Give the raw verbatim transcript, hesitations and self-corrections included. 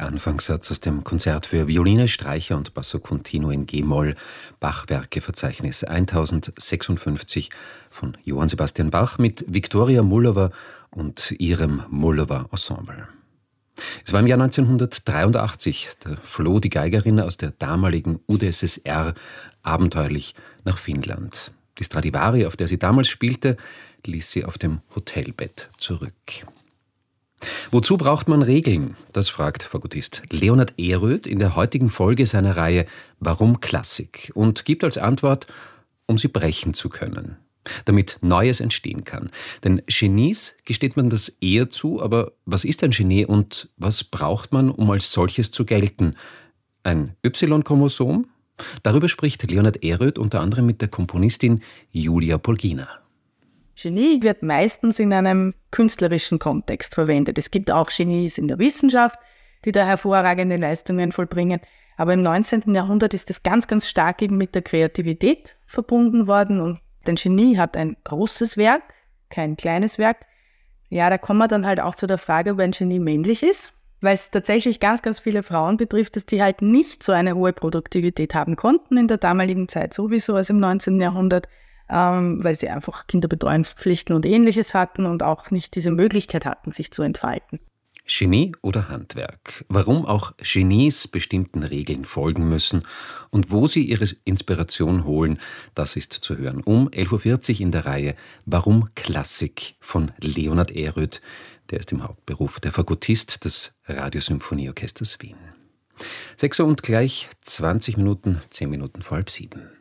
Anfangssatz aus dem Konzert für Violine, Streicher und Basso Continuo in G-Moll, Bach-Werke-Verzeichnis tausendsechsundfünfzig von Johann Sebastian Bach mit Viktoria Mullova und ihrem Mullova Ensemble. Es war im Jahr neunzehnhundertdreiundachtzig, da floh die Geigerin aus der damaligen U d S S R abenteuerlich nach Finnland. Die Stradivari, auf der sie damals spielte, ließ sie auf dem Hotelbett zurück. Wozu braucht man Regeln? Das fragt Fagottist Leonhard Ehröth in der heutigen Folge seiner Reihe Warum Klassik? Und gibt als Antwort, um sie brechen zu können, damit Neues entstehen kann. Denn Genies gesteht man das eher zu, aber was ist ein Genie und was braucht man, um als solches zu gelten? Ein Y-Chromosom? Darüber spricht Leonhard Ehröth unter anderem mit der Komponistin Julia Polgina. Genie wird meistens in einem künstlerischen Kontext verwendet. Es gibt auch Genies in der Wissenschaft, die da hervorragende Leistungen vollbringen. Aber im neunzehnten Jahrhundert ist das ganz, ganz stark eben mit der Kreativität verbunden worden. Und ein Genie hat ein großes Werk, kein kleines Werk. Ja, da kommen wir dann halt auch zu der Frage, ob ein Genie männlich ist, weil es tatsächlich ganz, ganz viele Frauen betrifft, dass die halt nicht so eine hohe Produktivität haben konnten in der damaligen Zeit, sowieso als im neunzehnten Jahrhundert. Ähm, weil sie einfach Kinderbetreuungspflichten und Ähnliches hatten und auch nicht diese Möglichkeit hatten, sich zu entfalten. Genie oder Handwerk? Warum auch Genies bestimmten Regeln folgen müssen und wo sie ihre Inspiration holen, das ist zu hören. Um elf Uhr vierzig in der Reihe Warum Klassik von Leonhard Ehröth. Der ist im Hauptberuf der Fagottist des Radiosymphonieorchesters Wien. sechs Uhr und gleich zwanzig Minuten, zehn Minuten vor halb sieben.